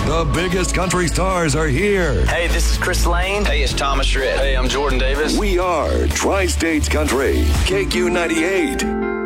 The biggest country stars are here. Hey, this is Chris Lane. Hey, it's Thomas Rhett. Hey, I'm Jordan Davis. We are Tri-States Country, KQ 98.